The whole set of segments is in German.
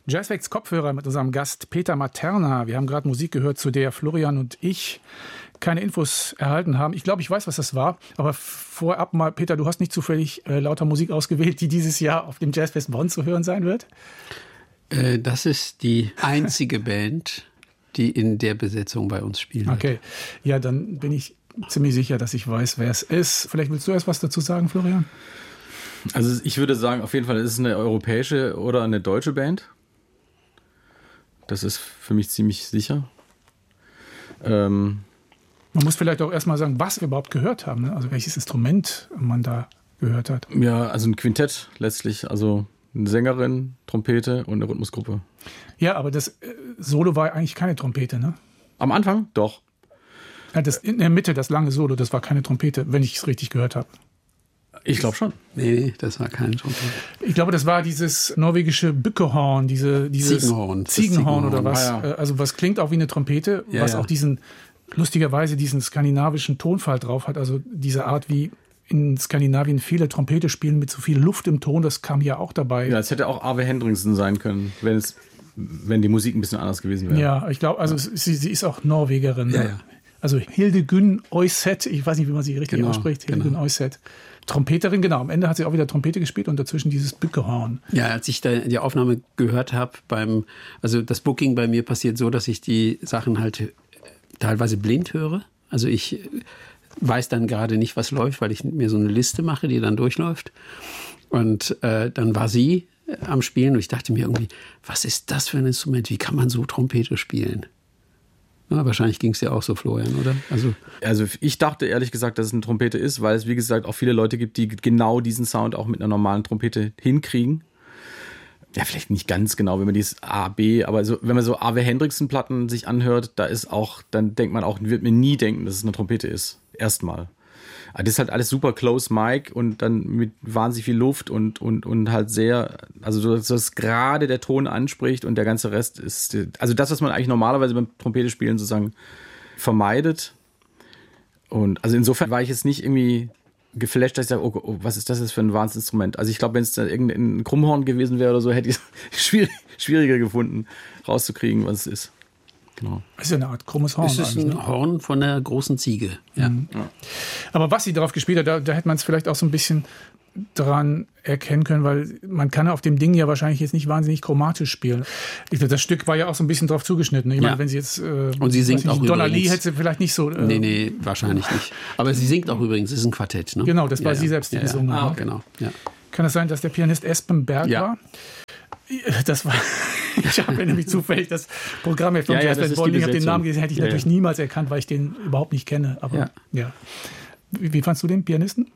Jazzfacts Kopfhörer mit unserem Gast Peter Materna. Wir haben gerade Musik gehört, zu der Florian und ich keine Infos erhalten haben. Ich glaube, ich weiß, was das war. Aber vorab mal, Peter, du hast nicht zufällig lauter Musik ausgewählt, die dieses Jahr auf dem Jazzfest Bonn zu hören sein wird? Das ist die einzige Band, die in der Besetzung bei uns spielt. Okay, ja, dann bin ich ziemlich sicher, dass ich weiß, wer es ist. Vielleicht willst du erst was dazu sagen, Florian? Also ich würde sagen, auf jeden Fall ist es eine europäische oder eine deutsche Band. Das ist für mich ziemlich sicher. Man muss vielleicht auch erstmal sagen, was wir überhaupt gehört haben, ne? Also welches Instrument man da gehört hat. Ja, also ein Quintett letztlich, also eine Sängerin, Trompete und eine Rhythmusgruppe. Ja, aber das Solo war eigentlich keine Trompete, ne? Am Anfang? Doch. Ja, das in der Mitte, das lange Solo, das war keine Trompete, wenn ich es richtig gehört habe. Ich glaube schon. Nee, das war keine Trompete. Ich glaube, das war dieses norwegische Bückehorn, dieses Ziegenhorn oder was. Ja. Also was klingt auch wie eine Trompete, ja, was ja. auch lustigerweise diesen skandinavischen Tonfall drauf hat. Also diese Art, wie in Skandinavien viele Trompete spielen mit so viel Luft im Ton, das kam ja auch dabei. Ja, es hätte auch Arve Hendriksen sein können, wenn die Musik ein bisschen anders gewesen wäre. Ja, ich glaube, also sie ist auch Norwegerin. Ja, ne? ja. Also Hildegunn Øyset, ich weiß nicht, wie man sie richtig ausspricht. Hildegunn Øyset. Trompeterin, genau. Am Ende hat sie auch wieder Trompete gespielt und dazwischen dieses Bückehorn. Ja, als ich da die Aufnahme gehört habe, also das Booking bei mir passiert so, dass ich die Sachen halt teilweise blind höre. Also ich weiß dann gerade nicht, was läuft, weil ich mir so eine Liste mache, die dann durchläuft. Und dann war sie am Spielen und ich dachte mir irgendwie, was ist das für ein Instrument? Wie kann man so Trompete spielen? Ja, wahrscheinlich ging es dir auch so, Florian, oder? Also ich dachte ehrlich gesagt, dass es eine Trompete ist, weil es wie gesagt auch viele Leute gibt, die genau diesen Sound auch mit einer normalen Trompete hinkriegen. Ja, vielleicht nicht ganz genau, wenn man dieses A, B, aber so, wenn man so Arve Hendriksen Platten sich anhört, dann denkt man auch, wird mir nie denken, dass es eine Trompete ist. Erstmal. Aber das ist halt alles super close mic und dann mit wahnsinnig viel Luft und halt sehr, also dass gerade der Ton anspricht und der ganze Rest ist, also das, was man eigentlich normalerweise beim Trompete spielen sozusagen vermeidet. Und also insofern war ich jetzt nicht irgendwie geflasht, dass ich sage, oh, was ist das jetzt für ein Wahnsinnsinstrument? Also ich glaube, wenn es da irgendein Krummhorn gewesen wäre oder so, hätte ich es schwieriger gefunden, rauszukriegen, was es ist. Genau. Das ist ja eine Art krummes Horn. Es ist ein Horn von einer großen Ziege. Ja. Ja. Aber was sie darauf gespielt hat, da hätte man es vielleicht auch so ein bisschen dran erkennen können, weil man kann auf dem Ding ja wahrscheinlich jetzt nicht wahnsinnig chromatisch spielen. Das Stück war ja auch so ein bisschen drauf zugeschnitten. Ich meine, wenn sie jetzt und sie singt auch Donna übrigens. Lee hätte sie vielleicht nicht so... Nee, wahrscheinlich nicht. Aber sie singt auch übrigens, es ist ein Quartett. Ne? Genau, das war sie selbst, die gesungen hat. Genau. Ja. Kann es sein, dass der Pianist Espen Berg war? Das war... Ich habe nämlich zufällig das Programm vom Jazzfest Bonn. Ich habe den Namen gesehen, hätte ich natürlich niemals erkannt, weil ich den überhaupt nicht kenne. Aber ja. Wie fandst du den Pianisten?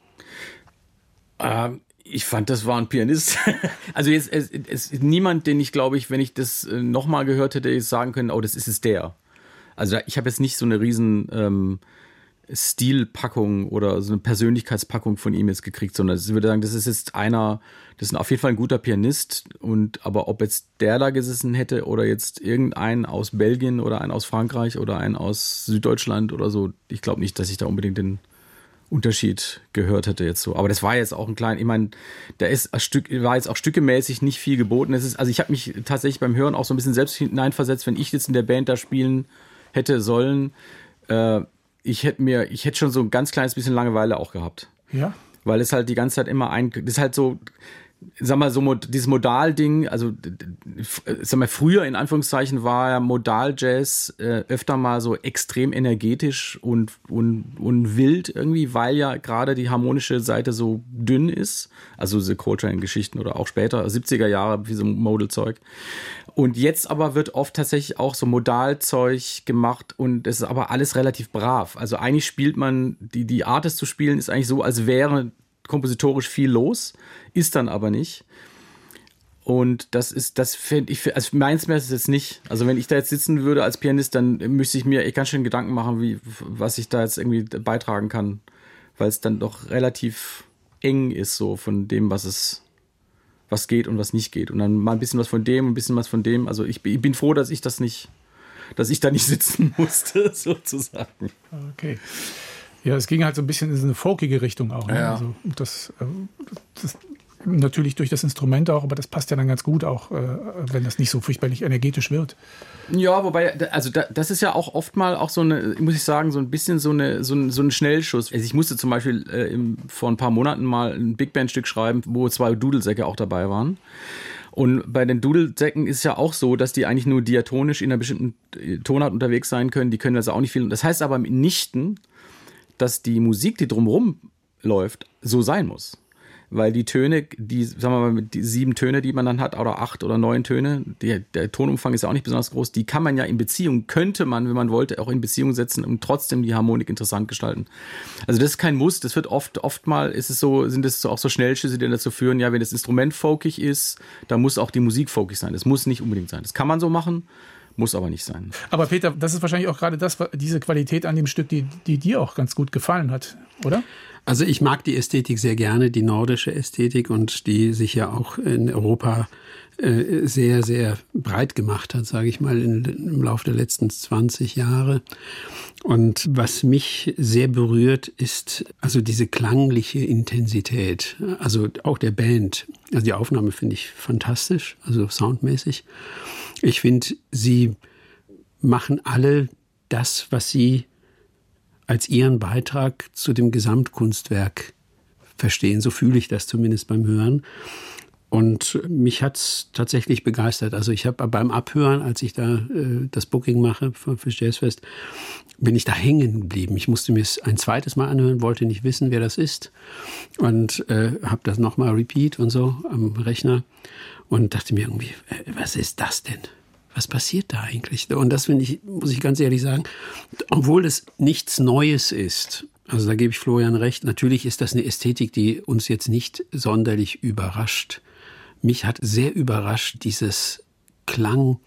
Ich fand, das war ein Pianist. Also jetzt es ist niemand, den ich, glaube ich, wenn ich das nochmal gehört hätte, jetzt sagen können, oh, das ist es der. Also ich habe jetzt nicht so eine riesen Stilpackung oder so eine Persönlichkeitspackung von ihm jetzt gekriegt, sondern ich würde sagen, das ist auf jeden Fall ein guter Pianist, aber ob jetzt der da gesessen hätte oder jetzt irgendein aus Belgien oder ein aus Frankreich oder ein aus Süddeutschland oder so, ich glaube nicht, dass ich da unbedingt den Unterschied gehört hätte jetzt so. Aber das war jetzt auch ein kleiner, ich meine, war jetzt auch stückemäßig nicht viel geboten. Also ich habe mich tatsächlich beim Hören auch so ein bisschen selbst hineinversetzt, wenn ich jetzt in der Band da spielen hätte sollen, ich hätte schon so ein ganz kleines bisschen Langeweile auch gehabt. Ja. Weil es halt die ganze Zeit immer das ist halt so, sag mal, so dieses Modal-Ding, also, sag mal, früher in Anführungszeichen war ja Modal-Jazz öfter mal so extrem energetisch und wild irgendwie, weil ja gerade die harmonische Seite so dünn ist. Also diese Coltrane-Geschichten oder auch später, 70er Jahre, wie so Modal-Zeug. Und jetzt aber wird oft tatsächlich auch so Modalzeug gemacht und es ist aber alles relativ brav. Also eigentlich spielt man, die Art es zu spielen ist eigentlich so, als wäre kompositorisch viel los, ist dann aber nicht. Und das fände ich, also meins mehr ist es jetzt nicht. Also wenn ich da jetzt sitzen würde als Pianist, dann müsste ich mir echt ganz schön Gedanken machen, was ich da jetzt irgendwie beitragen kann. Weil es dann doch relativ eng ist so von dem, was geht und was nicht geht. Und dann mal ein bisschen was von dem, ein bisschen was von dem. Also ich bin froh, dass ich da nicht sitzen musste, sozusagen. Okay. Ja, es ging halt so ein bisschen in so eine folkige Richtung auch. Ne? Ja. Also das Natürlich durch das Instrument auch, aber das passt ja dann ganz gut auch, wenn das nicht so furchtbarlich energetisch wird. Ja, wobei, also das ist ja auch oft mal auch so eine, muss ich sagen, so ein bisschen so ein Schnellschuss. Also ich musste zum Beispiel vor ein paar Monaten mal ein Big Band-Stück schreiben, wo 2 Dudelsäcke auch dabei waren. Und bei den Dudelsäcken ist es ja auch so, dass die eigentlich nur diatonisch in einer bestimmten Tonart unterwegs sein können. Die können also auch nicht viel. Das heißt aber mitnichten, dass die Musik, die drumherum läuft, so sein muss. Weil die Töne, sagen wir mal, die 7 Töne, die man dann hat, oder 8 oder 9 Töne, der Tonumfang ist ja auch nicht besonders groß, die kann man ja in Beziehung, könnte man, wenn man wollte, auch in Beziehung setzen und trotzdem die Harmonik interessant gestalten. Also das ist kein Muss, das wird oftmal ist es so, sind es auch so Schnellschüsse, die dazu führen, ja, wenn das Instrument folkig ist, dann muss auch die Musik folkig sein. Das muss nicht unbedingt sein. Das kann man so machen, muss aber nicht sein. Aber Peter, das ist wahrscheinlich auch gerade diese Qualität an dem Stück, die dir auch ganz gut gefallen hat, oder? Also ich mag die Ästhetik sehr gerne, die nordische Ästhetik, und die sich ja auch in Europa sehr, sehr breit gemacht hat, sage ich mal, im Laufe der letzten 20 Jahre. Und was mich sehr berührt, ist also diese klangliche Intensität, also auch der Band. Also die Aufnahme finde ich fantastisch, also soundmäßig. Ich finde, sie machen alle das, was sie als ihren Beitrag zu dem Gesamtkunstwerk verstehen. So fühle ich das zumindest beim Hören. Und mich hat's tatsächlich begeistert. Also ich habe beim Abhören, als ich da das Booking mache für Jazzfest, bin ich da hängen geblieben. Ich musste mir es ein zweites Mal anhören, wollte nicht wissen, wer das ist. Und habe das nochmal repeat und so am Rechner. Und dachte mir irgendwie, was ist das denn? Was passiert da eigentlich? Und das finde ich, muss ich ganz ehrlich sagen, obwohl es nichts Neues ist, also da gebe ich Florian recht, natürlich ist das eine Ästhetik, die uns jetzt nicht sonderlich überrascht. Mich hat sehr überrascht dieses Klangding,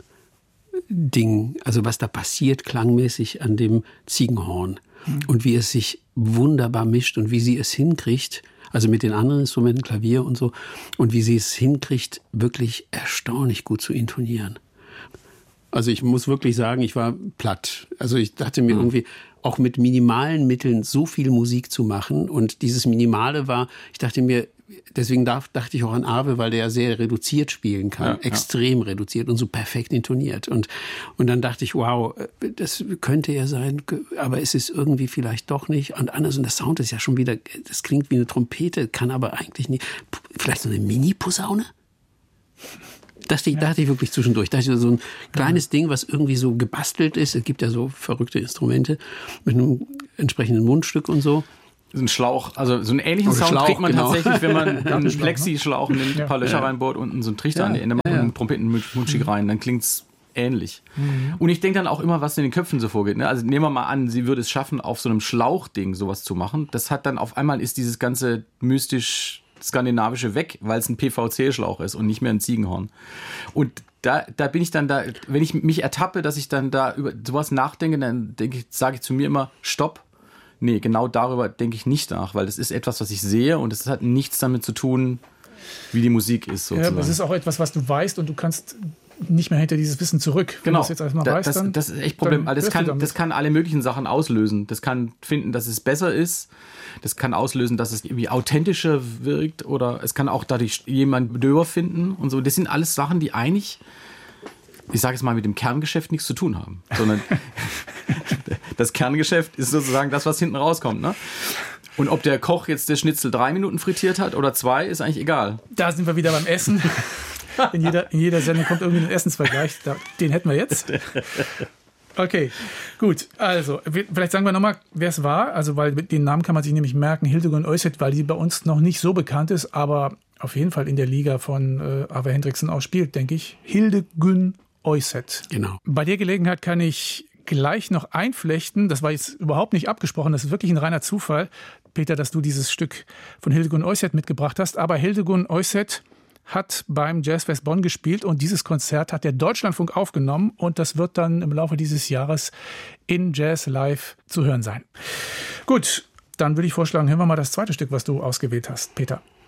also was da passiert klangmäßig an dem Ziegenhorn und wie es sich wunderbar mischt und wie sie es hinkriegt, also mit den anderen Instrumenten, Klavier und so, und wie sie es hinkriegt, wirklich erstaunlich gut zu intonieren. Also ich muss wirklich sagen, ich war platt. Also ich dachte mir irgendwie, auch mit minimalen Mitteln so viel Musik zu machen. Und dieses Minimale war, ich dachte mir, deswegen dachte ich auch an Arve, weil der ja sehr reduziert spielen kann. Ja, extrem reduziert und so perfekt intoniert. Und dann dachte ich, wow, das könnte ja sein, aber es ist irgendwie vielleicht doch nicht. Und anders, und der Sound ist ja schon wieder, das klingt wie eine Trompete, kann aber eigentlich nicht. Vielleicht so eine Mini-Posaune? Das dachte ich wirklich zwischendurch. Da ist so ein kleines Ding, was irgendwie so gebastelt ist. Es gibt ja so verrückte Instrumente mit einem entsprechenden Mundstück und so. So ein Schlauch, also so einen ähnlichen Sound Schlauch, kriegt man tatsächlich, wenn man einen Plexischlauch nimmt, ein paar Löcher reinbohrt, unten so einen Trichter an die Ende macht und einen Trompetenmundstück rein. Dann klingt's ähnlich. Und ich denke dann auch immer, was in den Köpfen so vorgeht. Ne? Also nehmen wir mal an, sie würde es schaffen, auf so einem Schlauchding sowas zu machen. Das hat dann auf einmal ist dieses ganze mystisch skandinavische weg, weil es ein PVC-Schlauch ist und nicht mehr ein Ziegenhorn. Und da bin ich dann da, wenn ich mich ertappe, dass ich dann da über sowas nachdenke, dann sage ich zu mir immer, stopp. Nee, genau darüber denke ich nicht nach, weil das ist etwas, was ich sehe und es hat nichts damit zu tun, wie die Musik ist. Sozusagen. Ja, das ist auch etwas, was du weißt und du kannst nicht mehr hinter dieses Wissen zurück. Genau, wenn du das jetzt erstmal weißt, dann, das ist echt ein Problem. Das kann alle möglichen Sachen auslösen. Das kann finden, dass es besser ist. Das kann auslösen, dass es irgendwie authentischer wirkt oder es kann auch dadurch jemand döber finden und so. Das sind alles Sachen, die eigentlich, ich sage es mal, mit dem Kerngeschäft nichts zu tun haben, sondern das Kerngeschäft ist sozusagen das, was hinten rauskommt, ne? Und ob der Koch jetzt der Schnitzel 3 Minuten frittiert hat oder 2, ist eigentlich egal. Da sind wir wieder beim Essen. In jeder Sendung kommt irgendwie ein Essensvergleich. Den hätten wir jetzt. Okay, gut. Also, vielleicht sagen wir nochmal, wer es war. Also, weil den Namen kann man sich nämlich merken. Hildegunn Oisset, weil die bei uns noch nicht so bekannt ist, aber auf jeden Fall in der Liga von Arve Hendriksen auch spielt, denke ich. Hildegunn Oisset. Genau. Bei der Gelegenheit kann ich gleich noch einflechten. Das war jetzt überhaupt nicht abgesprochen. Das ist wirklich ein reiner Zufall, Peter, dass du dieses Stück von Hildegunn Oisset mitgebracht hast. Aber Hildegunn Oisset hat beim Jazzfest Bonn gespielt und dieses Konzert hat der Deutschlandfunk aufgenommen und das wird dann im Laufe dieses Jahres in Jazz Live zu hören sein. Gut, dann würde ich vorschlagen, hören wir mal das zweite Stück, was du ausgewählt hast, Peter.